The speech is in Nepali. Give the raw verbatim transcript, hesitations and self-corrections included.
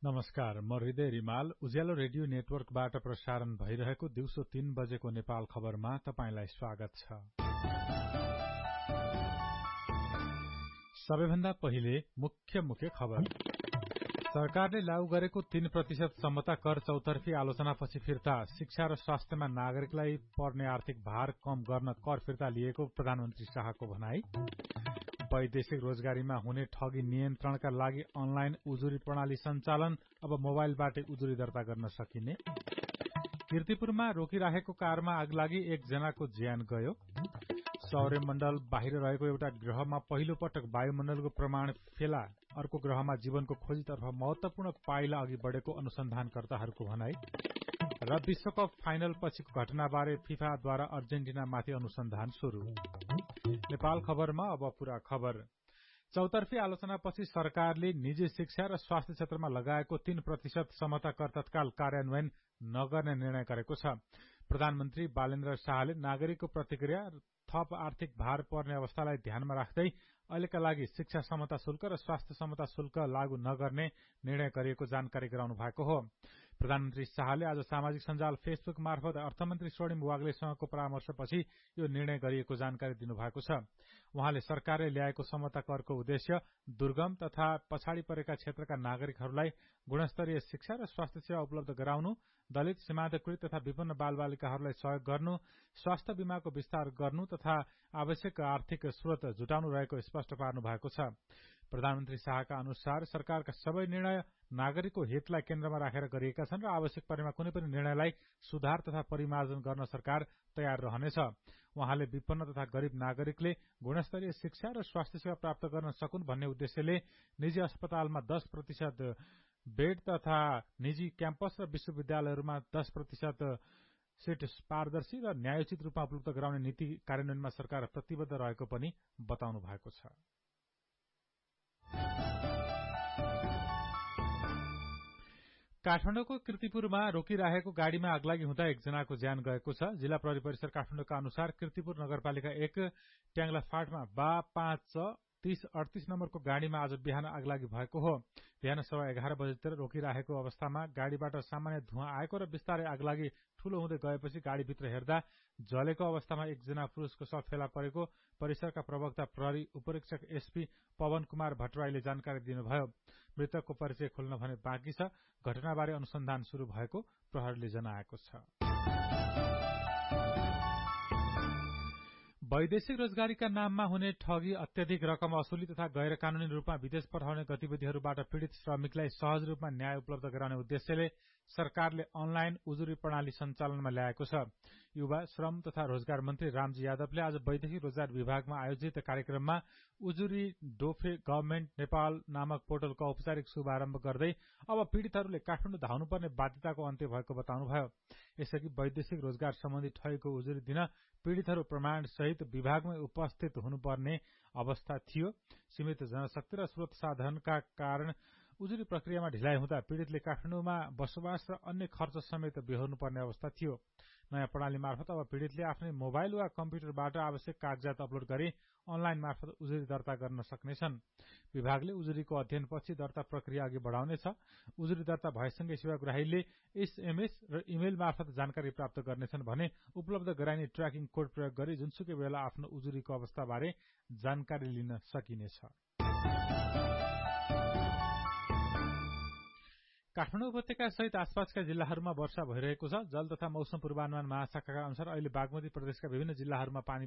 नमस्कार, म हृदय रिमाल। उज्यालो रेडियो नेटवर्कबाट प्रसारण भइरहेको दिउँसो तीन बजेको नेपाल खबरमा तपाईंलाई स्वागत छ। सबैभन्दा पहिले मुख्य मुख्य खबर। सरकारले लागू गरेको तीन प्रतिशत सम्मता कर चौतर्फी आलोचनापछि फिर्ता। शिक्षा र स्वास्थ्यमा नागरिकलाई पर्ने आर्थिक भार कम गर्न कर फिर्ता लिएको प्रधानमन्त्री शाहको भनाई। वैदेशिक रोजगारीमा हुने ठगी नियन्त्रणका लागि अनलाइन उजुरी प्रणाली सञ्चालन, अब मोबाइलबाटै उजुरी दर्ता गर्न सकिने। कीर्तिपुरमा रोकिराखेको कारमा आगलागी, एकजनाको ज्यान गयो। सौर्यमण्डल बाहिर रहेको एउटा ग्रहमा पहिलो पटक वायुमण्डलको प्रमाण फेला, अर्को ग्रहमा जीवनको खोजीतर्फ महत्वपूर्ण पाइला अघि बढेको अनुसन्धानकर्ताहरूको भनाई। र विश्वकप फाइनल पछिको घटनाबारे फिफाद्वारा अर्जेन्टिनामाथि अनुसन्धान शुरू। नेपाल खबरमा अब पूरा खबर। चौतर्फी आलोचनापछि सरकारले निजी शिक्षा र स्वास्थ्य क्षेत्रमा लगाएको तीन प्रतिशत समता कर तत्काल कार्यान्वयन नगर्ने निर्णय गरेको छ। प्रधानमन्त्री बालेन्द्र शाहले नागरिकको प्रतिक्रिया थप आर्थिक भार पर्ने अवस्थालाई ध्यानमा राख्दै अहिलेका लागि शिक्षा समता शुल्क र स्वास्थ्य समता शुल्क लागू नगर्ने निर्णय गरिएको जानकारी गराउनु भएको हो। प्रधानमन्त्री शाहले आज सामाजिक सञ्जाल फेसबुक मार्फत अर्थमन्त्री स्वर्णिम वाग्लेसँगको परामर्शपछि यो निर्णय गरिएको जानकारी दिनुभएको छ। उहाँले सरकारले ल्याएको समता करको उद्देश्य दुर्गम तथा पछाडि परेका क्षेत्रका नागरिकहरूलाई गुणस्तरीय शिक्षा र स्वास्थ्य सेवा उपलब्ध गराउनु, दलित, सीमान्तकृत तथा विपन्न बालबालिकाहरूलाई सहयोग गर्नु, स्वास्थ्य बीमाको विस्तार गर्नु तथा आवश्यक आर्थिक स्रोत जुटाउनु रहेको स्पष्ट पार्नु भएको छ। प्रधानमन्त्री शाहका अनुसार सरकारका सबै निर्णय नागरिकको हितलाई केन्द्रमा राखेर गरिएका छन् र आवश्यक परेमा कुनै पनि निर्णयलाई सुधार तथा परिमार्जन गर्न सरकार तयार रहनेछ। उहाँले विपन्न तथा गरीब नागरिकले गुणस्तरीय शिक्षा र स्वास्थ्य सेवा प्राप्त गर्न सकुन् भन्ने उद्देश्यले निजी अस्पतालमा दस प्रतिशत बेड तथा निजी क्याम्पस र विश्वविद्यालयहरूमा दस प्रतिशत सीट पारदर्शी र न्यायोचित रूपमा उपलब्ध गराउने नीति कार्यान्वयनमा सरकार प्रतिबद्ध रहेको पनि बताउनु भएको छ। काठमाडौँको कीर्तिपुरमा रोकिराखेको गाड़ीमा आगलागी हुँदा एकजनाको ज्यान गएको छ। जिल्ला प्रहरी परिसर काठमाडौँका अनुसार कीर्तिपुर नगरपालिका एक ट्याङ्ला फाँटमा बा पाँच च तीस अडतीस नम्बरको गाड़ीमा आज बिहान आगलागी भएको हो। बिहान सवा एघार बजेतिर रोकिराखेको अवस्थामा गाड़ीबाट सामान्य धुवा आएको र बिस्तारै आगलागी ठूलो हुँदै गएपछि गाड़ीभित्र हेर्दा जलेको अवस्थामा एकजना पुरुषको शव फेला परेको परिसरका प्रवक्ता प्रहरी उपरीक्षक एसपी पवन कुमार भट्टराईले जानकारी दिनुभयो। मृतकको परिचय खोल्न भने बाँकी छ। घटनाबारे अनुसन्धान शुरू भएको प्रहरीले जनाएको छ। वैदेशिक रोजगारीका नाममा हुने ठगी, अत्यधिक रकम असुली तथा गैर कानूनी रूपमा विदेश पठाउने गतिविधिहरूबाट पीड़ित श्रमिकलाई सहज रूपमा न्याय उपलब्ध गराउने उद्देश्यले सरकारले अनलाइन उजुरी प्रणाली सञ्चालनमा ल्याएको छ। युवा, श्रम तथा रोजगार मन्त्री रामजी यादवले आज वैदेशिक रोजगार विभागमा आयोजित कार्यक्रममा उजुरी डोफे गभर्मेन्ट नेपाल नामक पोर्टलको औपचारिक शुभारम्भ गर्दै अब पीड़ितहरूले काठमाडौँ धाउनुपर्ने बाध्यताको अन्त्य भएको बताउनुभयो। यसअघि वैदेशिक रोजगार सम्बन्धी ठगीको उजुरी दिन पीड़ितहरू प्रमाण सहित विभागमै उपस्थित हुनुपर्ने अवस्था थियो। सीमित जनशक्ति र स्रोत साधनका कारण उजुरी प्रक्रियामा ढिलाइ हुँदा पीड़ितले काठमाडौँमा बसोबास र अन्य खर्च समेत बेहोर्नुपर्ने अवस्था थियो। नयाँ प्रणाली मार्फत अब पीड़ितले आफ्नै मोबाइल वा कम्प्युटरबाट आवश्यक कागजात अपलोड गरी अनलाइन मार्फत उजुरी दर्ता गर्न सक्नेछन्। विभागले उजुरीको अध्ययनपछि दर्ता प्रक्रिया अघि बढाउनेछ। उजुरी दर्ता भएसँगै सेवाग्राहीले एसएमएस र इमेल मार्फत जानकारी प्राप्त गर्नेछन् भने उपलब्ध गराइने ट्र्याकिङ कोड प्रयोग गरी जुनसुकै बेला आफ्नो उजुरीको अवस्थाबारे जानकारी लिन सकिनेछ। काठमाडौँ उपत्यका सहित आसपासका जिल्लाहरूमा वर्षा भइरहेको छ। जल तथा मौसम पूर्वानुमान महाशाखाका अनुसार अहिले बागमती प्रदेशका विभिन्न जिल्लाहरूमा पानी